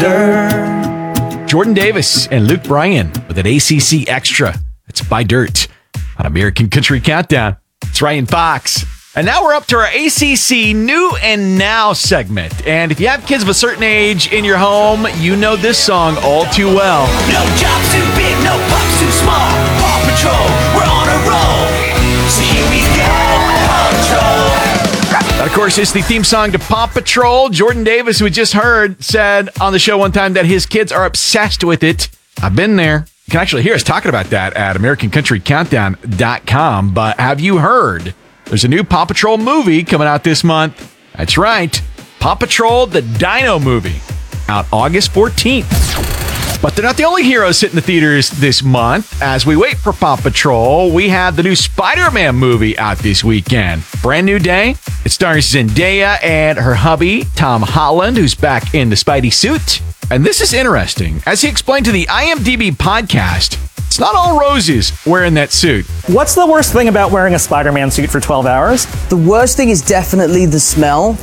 Dirt. Jordan Davis and Luke Bryan with an ACC Extra. It's By Dirt on American Country Countdown. It's Ryan Fox. And now we're up to our ACC New and Now segment. And if you have kids of a certain age in your home, you know this song all too well. No job's too big, no pups too small. Paw Patrol, we're on a roll. So here we go, Paw Patrol. That, of course, is the theme song to Paw Patrol. Jordan Davis, who we just heard, said on the show one time that his kids are obsessed with it. I've been there. You can actually hear us talking about that at AmericanCountryCountdown.com. But have you heard? There's a new Paw Patrol movie coming out this month. That's right. Paw Patrol, the Dino movie, out August 14th. But they're not the only heroes hitting the theaters this month. As we wait for Paw Patrol, we have the new Spider-Man movie out this weekend. Brand new day. It stars Zendaya and her hubby, Tom Holland, who's back in the Spidey suit. And this is interesting. As he explained to the IMDb podcast, it's not all roses wearing that suit. What's the worst thing about wearing a Spider-Man suit for 12 hours? The worst thing is definitely the smell.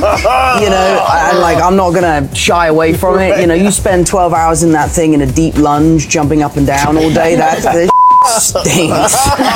I'm not gonna shy away from it. You spend 12 hours in that thing in a deep lunge, jumping up and down all day. This stinks.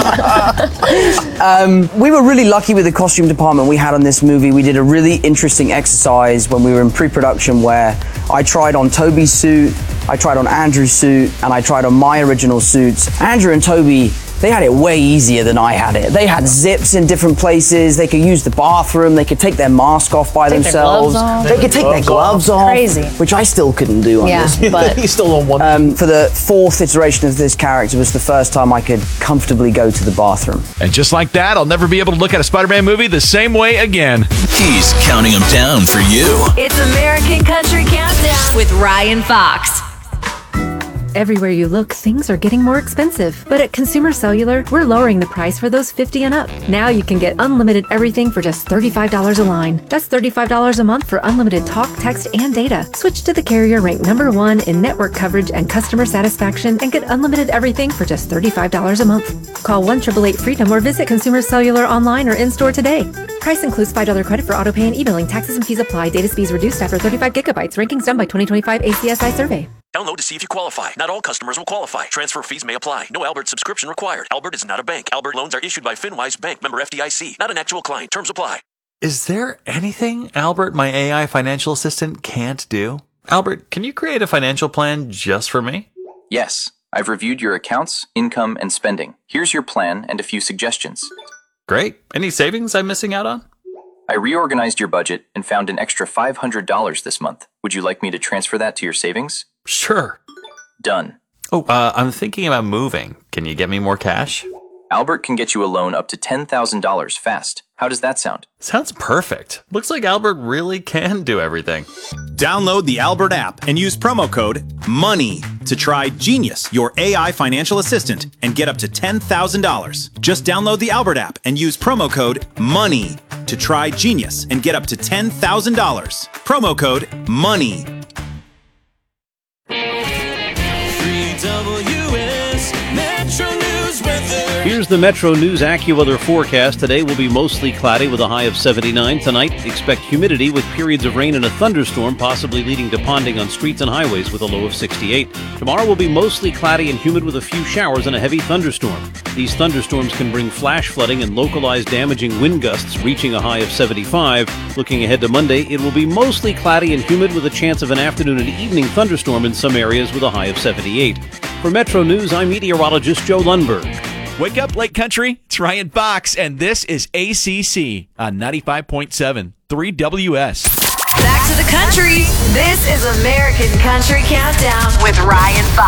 We were really lucky with the costume department we had on this movie. We did a really interesting exercise when we were in pre-production where I tried on Toby's suit, I tried on Andrew's suit, and I tried on my original suits. Andrew and Toby, they had it way easier than I had it. They had zips in different places. They could use the bathroom. They could take their mask off by themselves. They could take their gloves off. Crazy. Which I still couldn't do on this. But he's still on one. For the fourth iteration of this character was the first time I could comfortably go to the bathroom. And just like that, I'll never be able to look at a Spider-Man movie the same way again. He's counting them down for you. It's American Country Countdown with Ryan Fox. Everywhere you look, things are getting more expensive. But at Consumer Cellular, we're lowering the price for those 50 and up. Now you can get unlimited everything for just $35 a line. That's $35 a month for unlimited talk, text, and data. Switch to the carrier ranked #1 in network coverage and customer satisfaction and get unlimited everything for just $35 a month. Call 1-888-FREEDOM or visit Consumer Cellular online or in-store today. Price includes $5 credit for autopay and e-billing. Taxes and fees apply. Data speeds reduced after 35 gigabytes. Rankings done by 2025 ACSI survey. Download to see if you qualify. Not all customers will qualify. Transfer fees may apply. No Albert subscription required. Albert is not a bank. Albert loans are issued by FinWise Bank, member FDIC. Not an actual client. Terms apply. Is there anything Albert, my AI financial assistant, can't do? Albert, can you create a financial plan just for me? Yes. I've reviewed your accounts, income, and spending. Here's your plan and a few suggestions. Great. Any savings I'm missing out on? I reorganized your budget and found an extra $500 this month. Would you like me to transfer that to your savings? Sure. Done. Oh, I'm thinking about moving. Can you get me more cash? Albert can get you a loan up to $10,000 fast. How does that sound? Sounds perfect. Looks like Albert really can do everything. Download the Albert app and use promo code MONEY to try Genius, your AI financial assistant, and get up to $10,000. Just download the Albert app and use promo code MONEY to try Genius and get up to $10,000. Promo code MONEY. Here's the Metro News AccuWeather forecast. Today will be mostly cloudy with a high of 79. Tonight, expect humidity with periods of rain and a thunderstorm, possibly leading to ponding on streets and highways with a low of 68. Tomorrow will be mostly cloudy and humid with a few showers and a heavy thunderstorm. These thunderstorms can bring flash flooding and localized damaging wind gusts, reaching a high of 75. Looking ahead to Monday, it will be mostly cloudy and humid with a chance of an afternoon and evening thunderstorm in some areas with a high of 78. For Metro News, I'm meteorologist Joe Lundberg. Wake up, Lake Country. It's Ryan Fox, and this is ACC on 95.7 3WS. Back to the country. This is American Country Countdown with Ryan Fox.